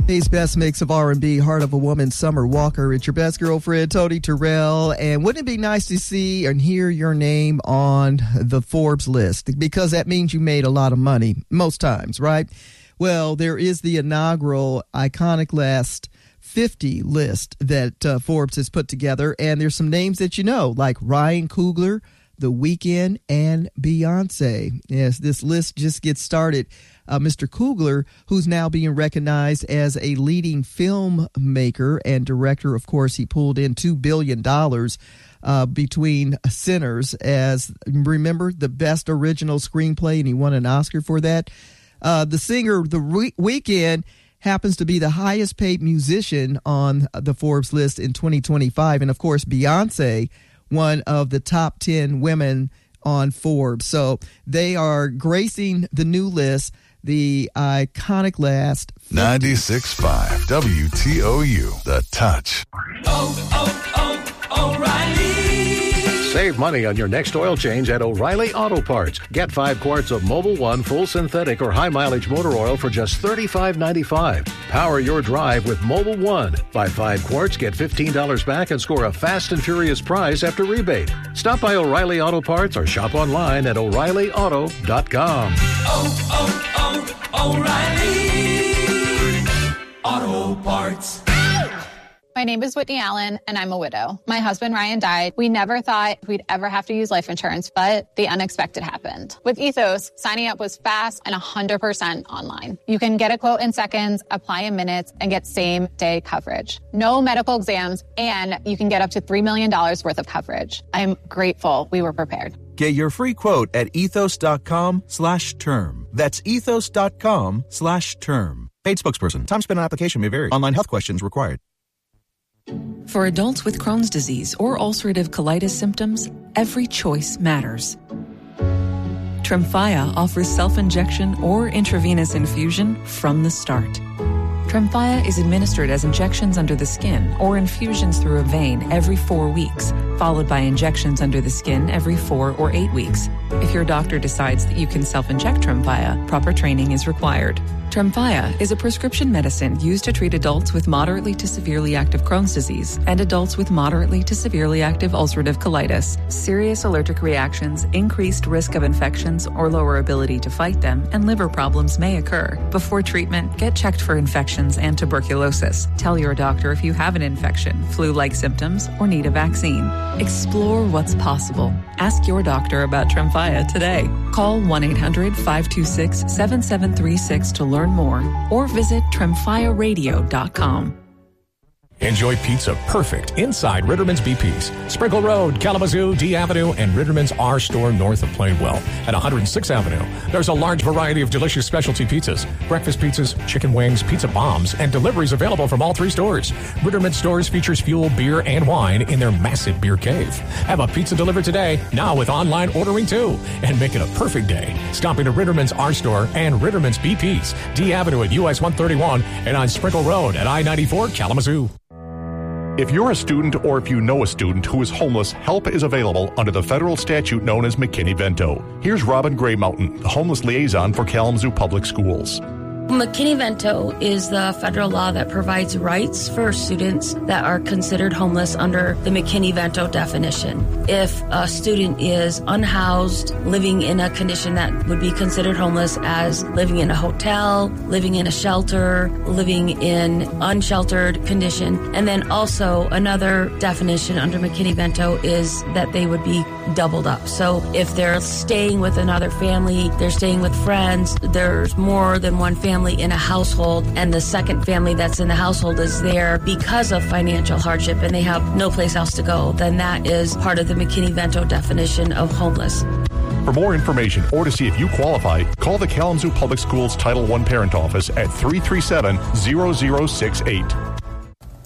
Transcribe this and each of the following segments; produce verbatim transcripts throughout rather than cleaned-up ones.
Today's best mix of R and B, Heart of a Woman, Summer Walker. It's your best girlfriend, Tony Terrell. And wouldn't it be nice to see and hear your name on the Forbes list? Because that means you made a lot of money most times, right? Well, there is the inaugural Iconic Last fifty list that uh, Forbes has put together. And there's some names that you know, like Ryan Coogler, The Weeknd, and Beyonce. Yes, this list just gets started. Uh, Mister Coogler, who's now being recognized as a leading filmmaker and director. Of course, he pulled in two billion dollars uh, between Sinners as, remember, the best original screenplay, and he won an Oscar for that. Uh, the singer, The Weeknd, happens to be the highest paid musician on the Forbes list in twenty twenty-five. And, of course, Beyonce, one of the top ten women on Forbes. So they are gracing the new list, the Iconic Last ninety-six point five W T O U, The Touch. Oh, oh, oh, O'Reilly. Save money on your next oil change at O'Reilly Auto Parts. Get five quarts of Mobil One full synthetic or high mileage motor oil for just thirty-five ninety-five. Power your drive with Mobil One. Buy five quarts, get fifteen dollars back, and score a fast and furious prize after rebate. Stop by O'Reilly Auto Parts or shop online at O'Reilly Auto dot com. Oh, oh, oh, O'Reilly Auto Parts. My name is Whitney Allen, and I'm a widow. My husband, Ryan, died. We never thought we'd ever have to use life insurance, but the unexpected happened. With Ethos, signing up was fast and one hundred percent online. You can get a quote in seconds, apply in minutes, and get same-day coverage. No medical exams, and you can get up to three million dollars worth of coverage. I'm grateful we were prepared. Get your free quote at ethos.com slash term. That's ethos.com slash term. Paid spokesperson. Time spent on application may vary. Online health questions required. For adults with Crohn's disease or ulcerative colitis symptoms, every choice matters. Tremfya offers self-injection or intravenous infusion from the start. Tremfya is administered as injections under the skin or infusions through a vein every four weeks, followed by injections under the skin every four or eight weeks. If your doctor decides that you can self-inject Tremfya, proper training is required. Tremfya is a prescription medicine used to treat adults with moderately to severely active Crohn's disease and adults with moderately to severely active ulcerative colitis. Serious allergic reactions, increased risk of infections or lower ability to fight them, and liver problems may occur. Before treatment, get checked for infections and tuberculosis. Tell your doctor if you have an infection, flu-like symptoms, or need a vaccine. Explore what's possible. Ask your doctor about Tremfya today. Call one eight hundred five two six seven seven three six to learn more, or visit tremfya radio dot com. Enjoy pizza perfect inside Ritterman's B P's. Sprinkle Road, Kalamazoo, D Avenue, and Ritterman's R Store north of Plainwell. At one hundred sixth Avenue, there's a large variety of delicious specialty pizzas, breakfast pizzas, chicken wings, pizza bombs, and deliveries available from all three stores. Ritterman's stores features fuel, beer, and wine in their massive beer cave. Have a pizza delivered today, now with online ordering too, and make it a perfect day. Stop into Ritterman's R Store and Ritterman's B P's, D Avenue at U S one thirty-one, and on Sprinkle Road at I ninety-four, Kalamazoo. If you're a student or if you know a student who is homeless, help is available under the federal statute known as McKinney-Vento. Here's Robin Gray Mountain, the homeless liaison for Kalamazoo Public Schools. McKinney-Vento is the federal law that provides rights for students that are considered homeless under the McKinney-Vento definition. If a student is unhoused, living in a condition that would be considered homeless as living in a hotel, living in a shelter, living in unsheltered condition, and then also another definition under McKinney-Vento is that they would be doubled up. So if they're staying with another family, they're staying with friends, there's more than one family in a household, and the second family that's in the household is there because of financial hardship and they have no place else to go, then that is part of the McKinney-Vento definition of homeless. For more information or to see if you qualify, call the Kalamazoo Public Schools Title one Parent Office at three three seven, zero zero six eight.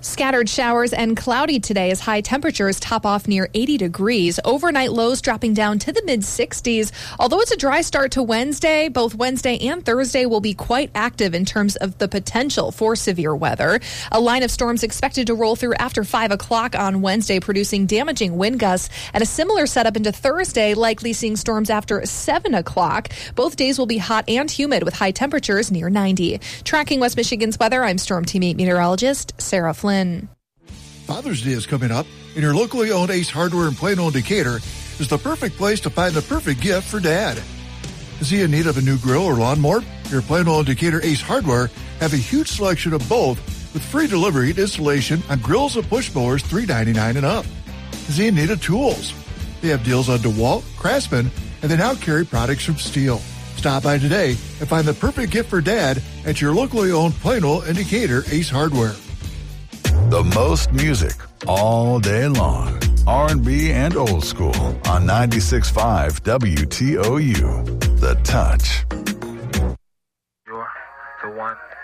Scattered showers and cloudy today as high temperatures top off near eighty degrees. Overnight lows dropping down to the mid sixties. Although it's a dry start to Wednesday, both Wednesday and Thursday will be quite active in terms of the potential for severe weather. A line of storms expected to roll through after five o'clock on Wednesday, producing damaging wind gusts, and a similar setup into Thursday, likely seeing storms after seven o'clock. Both days will be hot and humid with high temperatures near ninety. Tracking West Michigan's weather, I'm Storm Team eight meteorologist Sarah Flynn. Father's Day is coming up, and your locally owned Ace Hardware in Plano and Decatur is the perfect place to find the perfect gift for Dad. Is he in need of a new grill or lawnmower? Your Plano and Decatur Ace Hardware have a huge selection of both, with free delivery and installation on grills and push mowers three ninety-nine and up. Is he in need of tools? They have deals on DeWalt, Craftsman, and they now carry products from Steel. Stop by today and find the perfect gift for Dad at your locally owned Plano and Decatur Ace Hardware. The most music all day long. R and B and old school on ninety-six point five W T O U. The Touch. You're the one.